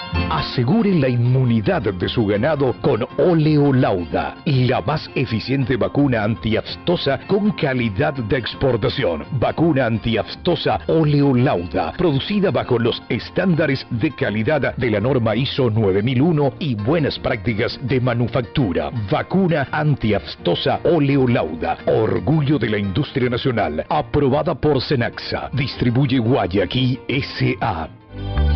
Asegure la inmunidad de su ganado con Óleo Lauda, la más eficiente vacuna antiaftosa con calidad de exportación. Vacuna antiaftosa Óleo Lauda, producida bajo los estándares de calidad de la norma ISO 9001 y buenas prácticas de manufactura. Vacuna antiaftosa Óleo Lauda, orgullo de la industria nacional, aprobada por Senaxa. Distribuye Guayaquil S.A.